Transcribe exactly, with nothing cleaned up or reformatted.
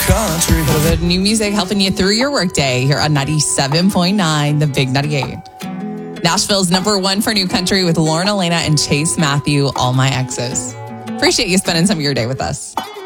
country. A little bit of new music helping you through your workday here on ninety-seven point nine, The Big ninety-eight. Nashville's number one for new country with Lauren Elena and Chase Matthew, All My Exes. Appreciate you spending some of your day with us.